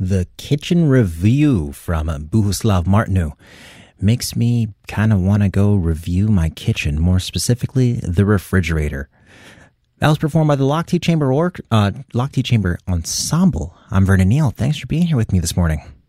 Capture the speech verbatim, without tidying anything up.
The kitchen review from Bohuslav Martinu makes me kind of want to go review my kitchen, more specifically the refrigerator. That was performed by the Lochte Chamber Orc, uh, Lochte Chamber Ensemble. I'm Vernon Neal. Thanks for being here with me this morning.